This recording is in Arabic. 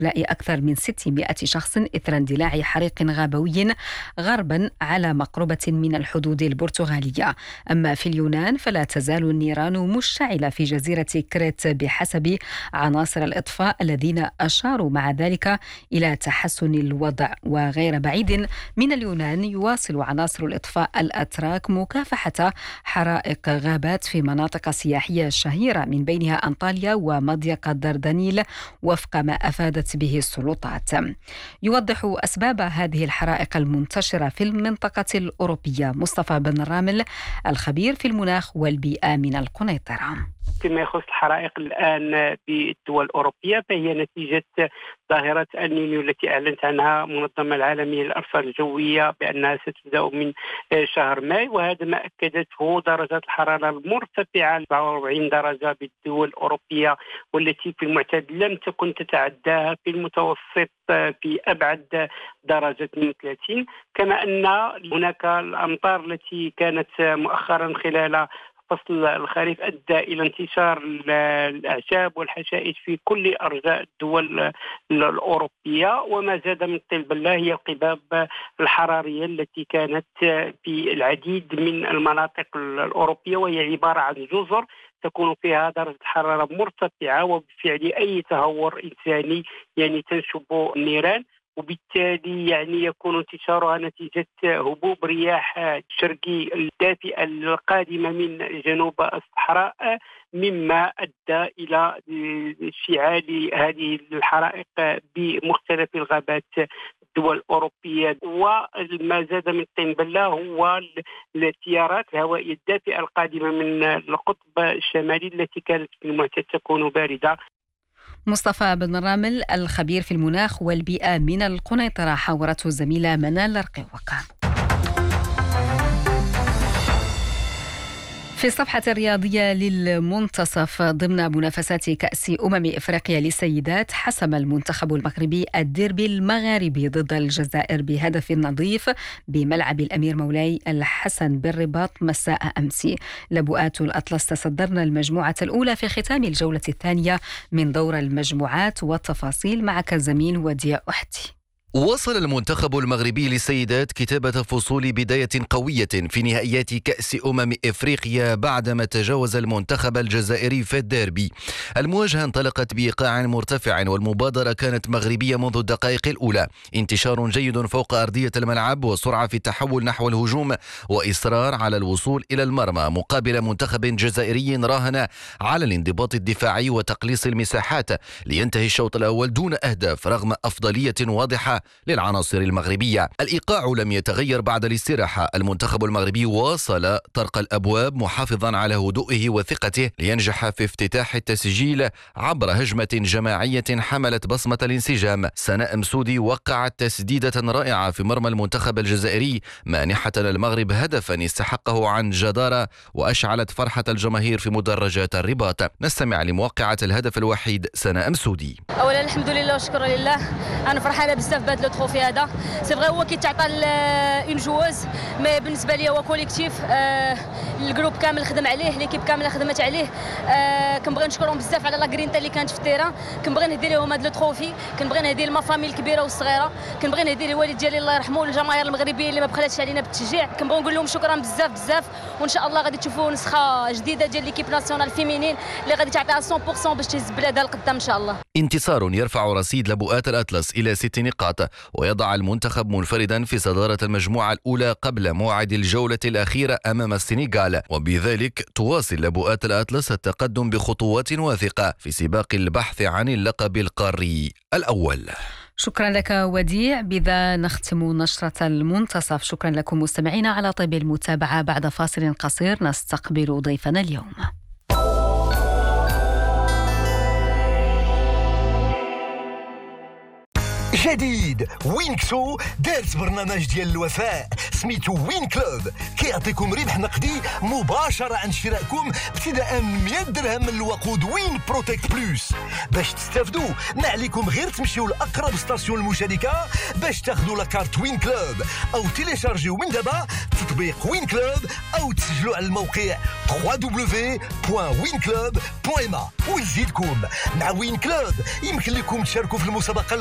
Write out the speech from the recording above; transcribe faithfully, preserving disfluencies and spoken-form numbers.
إقلاع أكثر من ستمائة شخص إثر اندلاع حريق غابوي غربا على مقربة من الحدود البرتغالية. أما في اليونان فلا تزال النيران مشتعلة في جزيرة كريت بحسب عناصر الإطفاء الذين أشاروا مع ذلك إلى تحسن الوضع. وغير بعيد من اليونان يواصل عناصر الإطفاء الأتراك مكافحة حرائق غابات في مناطق سياحية شهيرة من بينها أنطاليا ومضيق الدردنيل وفق ما أفادت به السلطات. يوضح أسباب هذه الحرائق المنتشرة في المنطقة الأوروبية مصطفى بن رامل الخبير في المناخ والبيئة من القنيطرة. فيما يخص الحرائق الآن في الدول الأوروبية فهي نتيجة ظاهرة النينيو التي أعلنت عنها المنظمة العالمية للأرصاد الجوية بأنها ستبدأ من شهر ماي، وهذا ما أكدته درجات الحرارة المرتفعة أربعة وأربعين درجة بالدول الأوروبية، والتي في المعتاد لم تكن تتعداها في المتوسط في أبعد درجة من ثلاثين. كما أن هناك الأمطار التي كانت مؤخرا خلال فصل الخريف أدى إلى انتشار الأعشاب والحشائش في كل أرجاء الدول الأوروبية، وما زاد من طين بلة هي القباب الحرارية التي كانت في العديد من المناطق الأوروبية، وهي عبارة عن جزر تكون فيها درجة حرارة مرتفعة، وبفعل أي تهور إنساني يعني تنشب النيران، وبالتالي يعني يكون انتشارها نتيجة هبوب رياح شرقي الدافئة القادمة من جنوب الصحراء، مما أدى إلى اشتعال هذه الحرائق بمختلف الغابات الدول الأوروبية. وما زاد من طين بلة هو التيارات الهوائية الدافئة القادمة من القطب الشمالي التي كانت في المعتاد تكون باردة. مصطفى بن رامل الخبير في المناخ والبيئة من القنيطرة، حاورته الزميلة منال الرقيوقة. في الصفحة الرياضية للمنتصف ضمن منافسات كأس أمم إفريقيا للسيدات، حسم المنتخب المغربي الديربي المغاربي ضد الجزائر بهدف نظيف بملعب الأمير مولاي الحسن بالرباط مساء أمس. لبؤات الأطلس تصدرن المجموعة الأولى في ختام الجولة الثانية من دور المجموعات، والتفاصيل معك الزميل وديع أحتي. وصل المنتخب المغربي للسيدات كتابة فصول بداية قوية في نهائيات كأس أمم إفريقيا بعدما تجاوز المنتخب الجزائري في الديربي. المواجهة انطلقت بإيقاع مرتفع، والمبادرة كانت مغربية منذ الدقائق الأولى. انتشار جيد فوق أرضية الملعب، وسرعة في التحول نحو الهجوم، وإصرار على الوصول إلى المرمى، مقابل منتخب جزائري راهن على الانضباط الدفاعي وتقليص المساحات لينتهي الشوط الأول دون أهداف رغم أفضلية واضحة للعناصر المغربية. الإيقاع لم يتغير بعد الاستراحة. المنتخب المغربي واصل طرق الأبواب محافظا على هدوئه وثقته لينجح في افتتاح التسجيل عبر هجمة جماعية حملت بصمة الانسجام. سناء مسودي وقعت تسديدة رائعة في مرمى المنتخب الجزائري مانحة المغرب هدفا استحقه عن جدارة، وأشعلت فرحة الجماهير في مدرجات الرباط. نستمع لموقعة الهدف الوحيد سناء مسودي. أولا الحمد لله والشكر لله، أنا فرحانة بزاف بهذا لو تروفي هذا. سي فغي هو كيتعطى اون جووز، مي بالنسبه لي هو كوليكتيف. آه الجروب كامل خدم عليه، ليكيب كامله خدمت عليه. آه كنبغي نشكرهم بزاف على لا غرينتا اللي كانت في التيران. كنبغي نهدي لهم هذا لو تروفي، كنبغي نهدي لما فامي الكبيره والصغيره، كنبغي نهدي للوالد ديالي الله يرحمه والجماهير المغربيه اللي ما بخلاتش علينا بالتشجيع. كنبغي نقول لهم شكرا بزاف بزاف، وان شاء الله غادي تشوفوا نسخه جديده ديال ليكيب ناسيونال فيمينين اللي غادي تعطيها مية بالمية باش تهز بلادها لقدام ان شاء الله. انتصار يرفع رصيد لبؤات الأطلس إلى ست نقاط، ويضع المنتخب منفردا في صدارة المجموعة الأولى قبل موعد الجولة الأخيرة أمام السنغال، وبذلك تواصل لبؤات الأطلس التقدم بخطوات واثقة في سباق البحث عن اللقب القاري الأول. شكرا لك وديع. بذا نختم نشرة المنتصف. شكرا لكم مستمعين على طيب المتابعة. بعد فاصل قصير نستقبل ضيفنا اليوم. جديد وينكسو دارت برنامج ديال الوفاء سميتو وين كلوب، كيعطيكم ربح نقدي مباشرة عند شرائكم ابتداء من مية درهم من الوقود وين بروتكت بلوس. باش تستافدوا ما عليكم غير تمشيو لأقرب ستاسيون المشاركة باش تاخذوا لاكارت وين كلوب، أو تيليشارجيو من دابا تطبيق وين كلوب، أو تسجلوا على الموقع دبليو دبليو دبليو بوان وين كلوب بوان ام. ويزيدكم مع وين كلوب يمكن لكم تشاركوا في المسابقة